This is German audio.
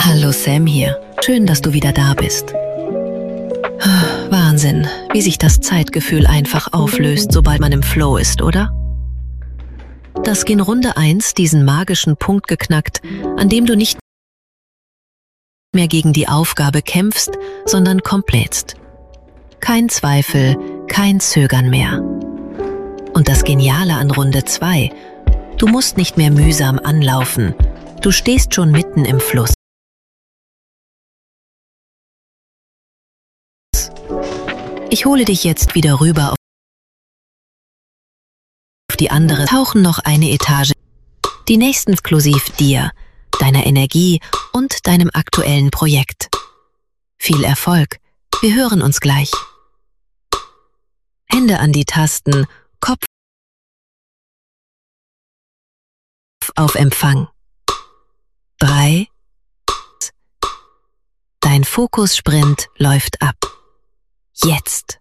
Hallo Sam hier. Schön, dass du wieder da bist. Wahnsinn, wie sich das Zeitgefühl einfach auflöst, sobald man im Flow ist, oder? Das in Runde 1 diesen magischen Punkt geknackt, an dem du nicht mehr gegen die Aufgabe kämpfst, sondern komplett. Kein Zweifel, kein Zögern mehr. Und das Geniale an Runde 2, du musst nicht mehr mühsam anlaufen, du stehst schon mitten im Fluss. Ich hole dich jetzt wieder rüber auf die andere, tauchen noch eine Etage, die nächsten exklusiv dir, deiner Energie und deinem aktuellen Projekt. Viel Erfolg, wir hören uns gleich. Hände an die Tasten, Kopf auf Empfang. 3. Dein Fokussprint läuft ab. Jetzt.